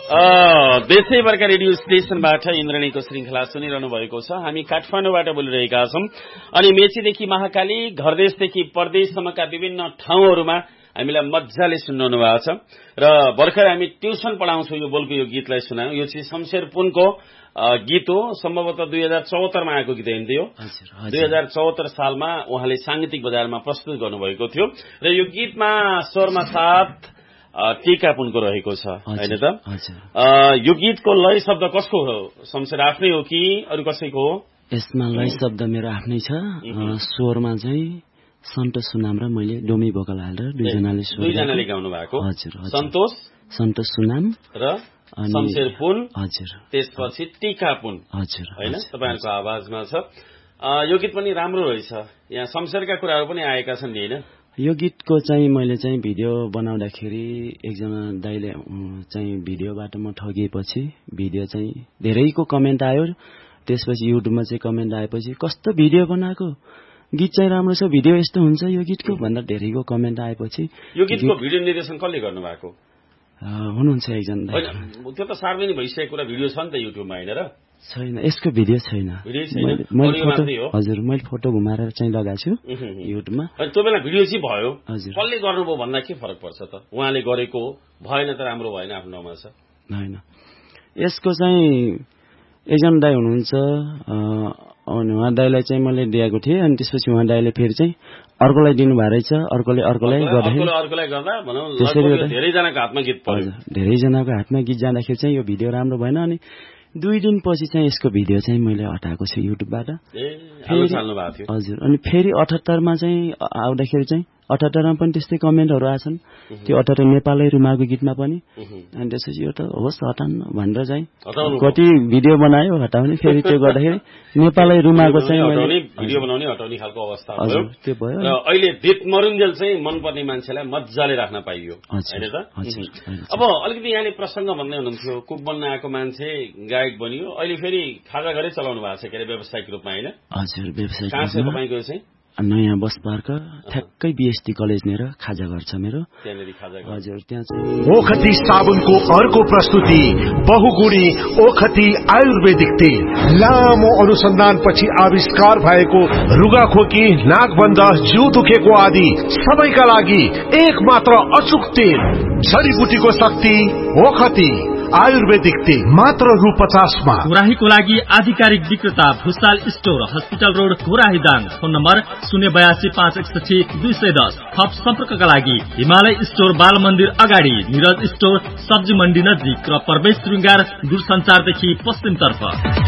देशैभरका radio स्टेशनबाट इन्द्रणीको श्रृंखला सुनिरहनु भएको छ। हामी काठमाडौँबाट बोलिरहेका छौं अनि मेचीदेखि महाकाली, घरदेशदेखि परदेशसम्मका विभिन्न ठाउँहरूमा हामीलाई मजाले सुन्नु भएको छ। र भर्खर हामी ट्युसन पढाउँछौँ यो बोलको यो गीतलाई सुनायौं। यो चाहिँ शमशेर पुनको गीत हो, सम्भवतः 2074 मा आएको गीत हैन थियो। 2074 सालमा उहाँले सांगीतिक बजारमा प्रस्तुत गर्नुभएको थियो र यो गीतमा स्वरमा साथ टीका पुनको रहेको छ हैन त। यो गीतको लय शब्द कसको हो? शमशेर आफ्नै हो कि अरु कसैको हो? यसमा लय शब्द मेरो आफ्नै छ। स्वरमा चाहिँ सन्तोष सुनाम र मैले डोमी भोकल हालेर दुईजनाले गाउनु भएको। हजुर, सन्तोष सुनाम र शमशेर पुन। हजुर, त्यसपछि टीका पुन। हजुर, हैन तपाईहरुको आवाजमा छ। यो गीत पनि राम्रो रहेछ। यहाँ शमशेरका कुराहरु पनि आएका छन् नि हैन? यो गीतको चाहिँ मैले चाहिँ भिडियो बनाउँदाखेरि एकजना दाइले चाहिँ भिडियोबाट म ठगिएपछि भिडियो चाहिँ धेरैको कमेन्ट आयो। त्यसपछि युट्युबमा चाहिँ कमेन्ट आएपछि कस्तो भिडियो बनाएको, गीत चाहिँ राम्रो छ, भिडियो यस्तो हुन्छ यो गीतको भनेर धेरैको कमेन्ट आएपछि यो गीतको भिडियो निर्देशन कसले गर्नु भएको? हुनुहुन्छ एकजना दाइ। त्यो त सार्वजनिक भइसकेको कुरा भिडियो छ नि त युट्युबमा हैन र? छैन, यसको भिडियो छैन। हजुर, मैले फोटो घुमाएर चाहिँ लगाएको छु युट्युबमा। त्यो बेला भिडियो चाहिँ भयो, कसले गर्नुभयो भन्दा के फरक पर्छ त? उहाँले गरेको भएन त राम्रो भएन आफ्नो ठाउँमा छ हैन। यसको चाहिँ एकजना दाइ हुनुहुन्छ, अनि उहाँ दाइलाई चाहिँ मैले दिएको थिएँ अनि त्यसपछि उहाँ दाइले फेरि चाहिँ अर्कोलाई दिनुभएको रहेछ। अर्कोलाई गर्दा भनौँ धेरैजनाको हातमा गीत पर्यो। धेरैजनाको हातमा गीत जाँदाखेरि चाहिँ यो भिडियो राम्रो भएन अनि 2 दिनपछि चाहिँ यसको भिडियो चाहिँ मैले हटाएको छु युट्युबबाट। हजुर, अनि फेरि 78 मा चाहिँ आउँदाखेरि चाहिँ 78 मा पनि त्यस्तै कमेन्टहरू आछन्। त्यो 78 नेपालै रुमाको गीतमा पनि। अनि त्यसपछि यो त होस् हटाउनु भनेर चाहिँ कति भिडियो बनायो हटाउने, फेरि त्यो गर्दाखेरि नेपालै रुमाको चाहिँ भिडियो बनाउने हटाउने खालको अवस्था भयो। त्यो भयो र अहिले दित मरुन्जेल चाहिँ मनपर्ने मान्छेलाई मजाले राख्न पाइयो हैन त। अब अलिकति यहाँले प्रसंग भन्दै हुनुहुन्थ्यो, कुक बन्न आएको मान्छे गायक बनियो, अहिले फेरि खाजा घरै चलाउनु भएको छ के अरे व्यावसायिक रूपमा हैन? हजुर, व्यावसायिक। कहाँ छ तपाईको चाहिँ? नयाँ बस पार्क ठ्याक्कै बीएसटी कलेज नेर खाजा घर छ मेरो। हजुर, त्यहाँ चाहिँ ओखती साबुनको अर्को प्रस्तुति बहुगुणी ओखती आयुर्वेदिक तेल। लामो अनुसन्धानपछि आविष्कार भएको रुगाखोकी, नाकबन्ध, जिउ दुखेको आदि सबैका लागि एक मात्र अचूक तेल। जडीबुटीको शक्ति ओखती आयुर्वेदिक तेल मात्र रु 50 मा। घोराहीको लागि आधिकारिक विक्रेता Bhusal store, hospital road, Ghorahi Dang. Phone number 082561210। थप सम्पर्कका लागि हिमालय स्टोर, बाल मन्दिर अगाडि, निरज स्टोर, सब्जी मण्डी नजिक र प्रवेश श्रृंगार दूरसञ्चारदेखि पश्चिमतर्फ।